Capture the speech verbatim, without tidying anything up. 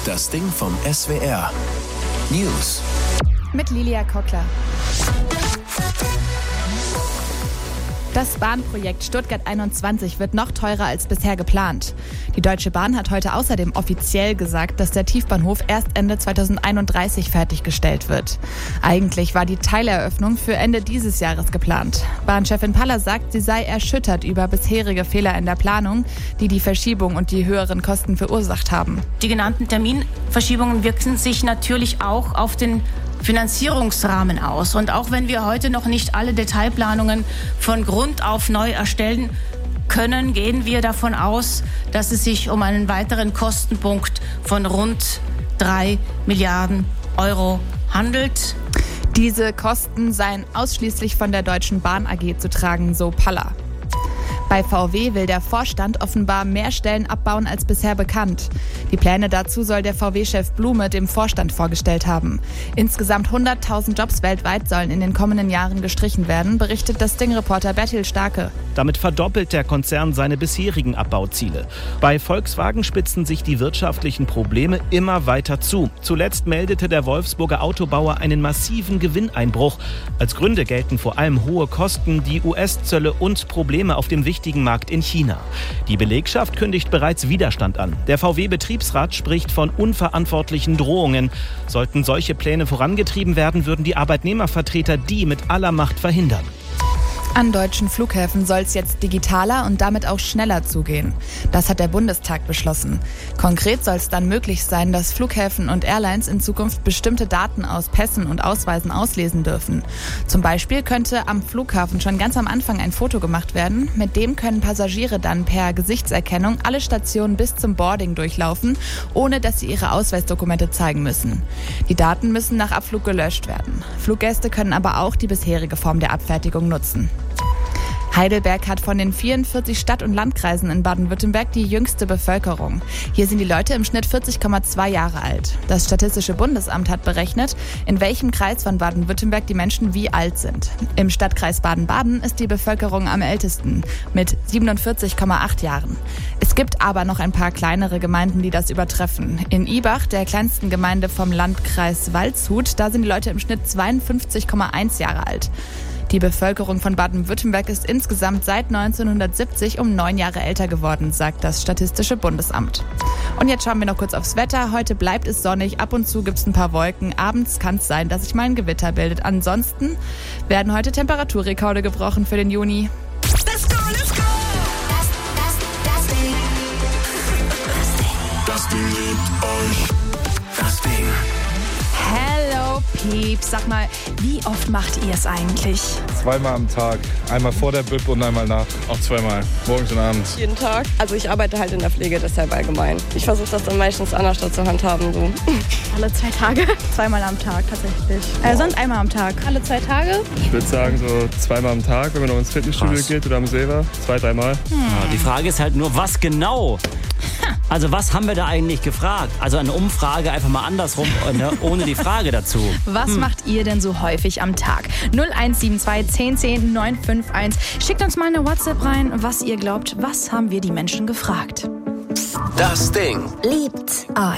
Das Ding vom S W R. News. Mit Lilia Kockler. Das Bahnprojekt Stuttgart einundzwanzig wird noch teurer als bisher geplant. Die Deutsche Bahn hat heute außerdem offiziell gesagt, dass der Tiefbahnhof erst Ende zweitausendeinunddreißig fertiggestellt wird. Eigentlich war die Teileröffnung für Ende dieses Jahres geplant. Bahnchefin Paller sagt, sie sei erschüttert über bisherige Fehler in der Planung, die die Verschiebung und die höheren Kosten verursacht haben. Die genannten Terminverschiebungen wirken sich natürlich auch auf den Finanzierungsrahmen aus. Und auch wenn wir heute noch nicht alle Detailplanungen von Grund auf neu erstellen können, gehen wir davon aus, dass es sich um einen weiteren Kostenpunkt von rund drei Milliarden Euro handelt. Diese Kosten seien ausschließlich von der Deutschen Bahn A G zu tragen, so Paller. Bei V W will der Vorstand offenbar mehr Stellen abbauen als bisher bekannt. Die Pläne dazu soll der V W-Chef Blume dem Vorstand vorgestellt haben. Insgesamt hunderttausend Jobs weltweit sollen in den kommenden Jahren gestrichen werden, berichtet das Ding-Reporter Bertil Starke. Damit verdoppelt der Konzern seine bisherigen Abbauziele. Bei Volkswagen spitzen sich die wirtschaftlichen Probleme immer weiter zu. Zuletzt meldete der Wolfsburger Autobauer einen massiven Gewinneinbruch. Als Gründe gelten vor allem hohe Kosten, die U S-Zölle und Probleme auf dem wichtigen Markt in China. Die Belegschaft kündigt bereits Widerstand an. Der V W-Betriebsrat spricht von unverantwortlichen Drohungen. Sollten solche Pläne vorangetrieben werden, würden die Arbeitnehmervertreter die mit aller Macht verhindern. An deutschen Flughäfen soll es jetzt digitaler und damit auch schneller zugehen. Das hat der Bundestag beschlossen. Konkret soll es dann möglich sein, dass Flughäfen und Airlines in Zukunft bestimmte Daten aus Pässen und Ausweisen auslesen dürfen. Zum Beispiel könnte am Flughafen schon ganz am Anfang ein Foto gemacht werden. Mit dem können Passagiere dann per Gesichtserkennung alle Stationen bis zum Boarding durchlaufen, ohne dass sie ihre Ausweisdokumente zeigen müssen. Die Daten müssen nach Abflug gelöscht werden. Fluggäste können aber auch die bisherige Form der Abfertigung nutzen. Heidelberg hat von den vierundvierzig Stadt- und Landkreisen in Baden-Württemberg die jüngste Bevölkerung. Hier sind die Leute im Schnitt vierzig Komma zwei Jahre alt. Das Statistische Bundesamt hat berechnet, in welchem Kreis von Baden-Württemberg die Menschen wie alt sind. Im Stadtkreis Baden-Baden ist die Bevölkerung am ältesten mit siebenundvierzig Komma acht Jahren. Es gibt aber noch ein paar kleinere Gemeinden, die das übertreffen. In Ibach, der kleinsten Gemeinde vom Landkreis Waldshut, da sind die Leute im Schnitt zweiundfünfzig Komma eins Jahre alt. Die Bevölkerung von Baden-Württemberg ist insgesamt seit neunzehnhundertsiebzig um neun Jahre älter geworden, sagt das Statistische Bundesamt. Und jetzt schauen wir noch kurz aufs Wetter. Heute bleibt es sonnig, ab und zu gibt es ein paar Wolken. Abends kann es sein, dass sich mal ein Gewitter bildet. Ansonsten werden heute Temperaturrekorde gebrochen für den Juni. Let's go, let's go! Das, das, das Ding. Das Ding liebt euch. Das Ding. Hello Pieps, sag mal, wie oft macht ihr es eigentlich? Zweimal am Tag. Einmal vor der B I P und einmal nach. Auch zweimal, morgens und abends. Jeden Tag. Also ich arbeite halt in der Pflege, deshalb allgemein. Ich versuche das dann meistens anders statt zu handhaben. So. Alle zwei Tage? Zweimal am Tag tatsächlich. Äh, sonst einmal am Tag. Alle zwei Tage? Ich würde sagen so zweimal am Tag, wenn man noch ins Fitnessstudio Krass. geht oder am See war. Zwei, dreimal. Hm. Ja, die Frage ist halt nur, was genau? Also was haben wir da eigentlich gefragt? Also eine Umfrage einfach mal andersrum, ne, ohne die Frage dazu. Was hm. macht ihr denn so häufig am Tag? null eins sieben zwei zehn zehn neun fünf eins. Schickt uns mal eine WhatsApp rein, was ihr glaubt. Was haben wir die Menschen gefragt? Das Ding liebt euch.